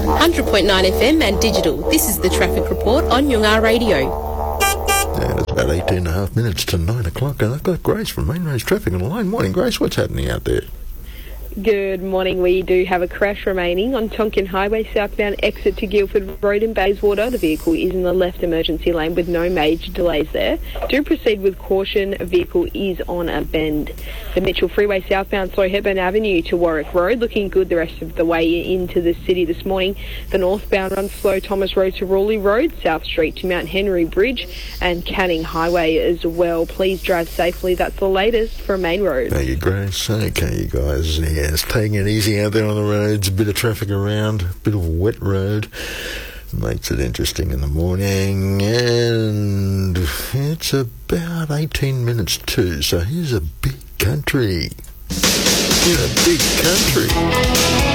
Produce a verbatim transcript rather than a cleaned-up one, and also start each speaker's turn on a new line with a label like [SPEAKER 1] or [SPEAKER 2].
[SPEAKER 1] one hundred point nine F M and digital. This is the Traffic Report on Yungar Radio.
[SPEAKER 2] And it's about eighteen and a half minutes to nine o'clock, and I've got Grace from Main Roads Traffic on the line. Morning, Grace. What's happening out there?
[SPEAKER 3] Good morning. We do have a crash remaining on Tonkin Highway, southbound exit to Guildford Road in Bayswater. The vehicle is in the left emergency lane with no major delays there. Do proceed with caution. A vehicle is on a bend. The Mitchell Freeway southbound Slow Hepburn Avenue to Warwick Road, looking good the rest of the way into the city this morning. The northbound runs slow Thomas Road to Rawley Road, South Street to Mount Henry Bridge and Canning Highway as well. Please drive safely. That's the latest from Main Road.
[SPEAKER 2] Thank you, Grace. Okay, you guys. Yes, taking it easy out there on the roads. A bit of traffic around, a bit of a wet road. Makes it interesting in the morning. And it's about eighteen minutes to. So here's a big country. Here's a big country.